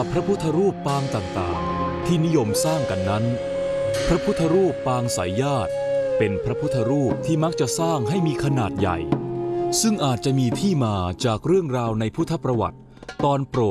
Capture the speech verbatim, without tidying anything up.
พระพุทธรูปปางต่างๆที่นิยมสร้างกันนั้นพระพุทธรูปปางสายญาติเป็นพระพุทธรูปที่มักจะสร้างให้มีขนาดใหญ่ซึ่งอาจจะมีที่มาจากเรื่องราวในพุทธประวัติตอนโปรด